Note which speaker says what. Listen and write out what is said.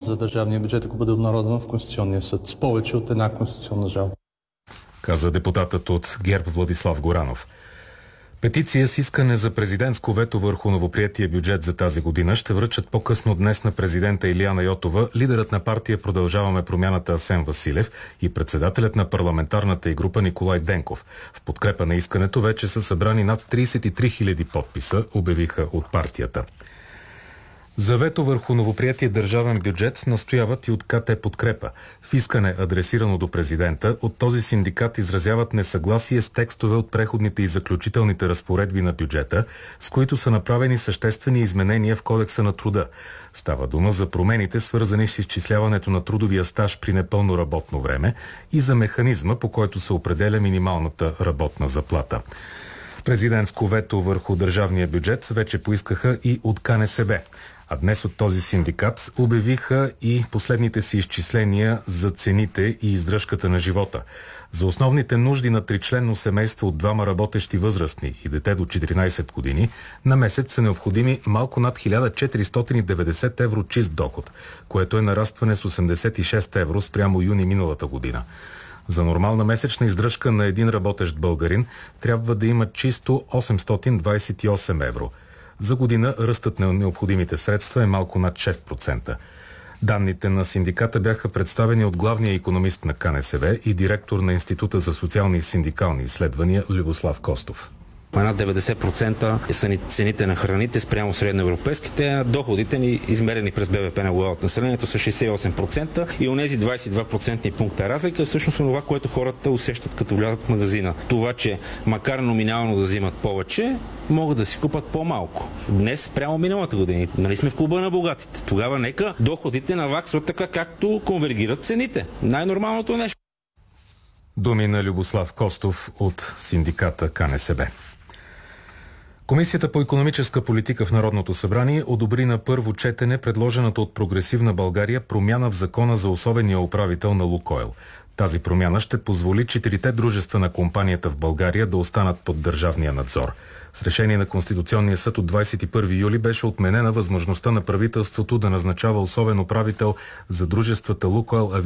Speaker 1: за държавния бюджет, ако бъде обнародван в Конституционния съд с повече от една конституционна жалба.
Speaker 2: Каза депутатът от ГЕРБ Владислав Горанов. Петиция с искане за президентско вето върху новоприетия бюджет за тази година ще връчат по-късно днес на президента Илияна Йотова, лидерът на партия Продължаваме промяната Асен Василев и председателят на парламентарната й група Николай Денков. В подкрепа на искането вече са събрани над 33 000 подписа, обявиха от партията. За вето върху новоприетия държавен бюджет настояват и от КТ Подкрепа. В искане, адресирано до президента, от този синдикат изразяват несъгласие с текстове от преходните и заключителните разпоредби на бюджета, с които са направени съществени изменения в Кодекса на труда. Става дума за промените, свързани с изчисляването на трудовия стаж при непълно работно време и за механизма, по който се определя минималната работна заплата. Президентско вето върху държавния бюджет вече поискаха и от КНСБ. А днес от този синдикат обявиха и последните си изчисления за цените и издръжката на живота. За основните нужди на тричленно семейство от двама работещи възрастни и дете до 14 години на месец са необходими малко над 1490 евро чист доход, което е нарастване с 86 евро спрямо юни миналата година. За нормална месечна издръжка на един работещ българин трябва да има чисто 828 евро. За година ръстът на необходимите средства е малко над 6%. Данните на синдиката бяха представени от главния икономист на КНСБ и директор на Института за социални и синдикални изследвания Любослав Костов.
Speaker 3: Над 90% са ни цените на храните спрямо средноевропейските, а доходите ни, измерени през БВП на глава от населението, са 68% и онези 22% пункта разлика е всъщност това, което хората усещат като влязат в магазина. Това, че макар номинално да взимат повече, могат да си купат по-малко. Днес спрямо миналата година. Нали сме в клуба на богатите? Тогава нека доходите наваксват така, както конвергират цените. Най-нормалното нещо.
Speaker 2: Думи на Любослав Костов от синдиката КНСБ. Комисията по икономическа политика в Народното събрание одобри на първо четене предложената от Прогресивна България промяна в закона за особения управител на Лукойл. Тази промяна ще позволи 4 дружества на компанията в България да останат под държавния надзор. С решение на Конституционния съд от 21 юли беше отменена възможността на правителството да назначава особен управител за дружествата Лукойл,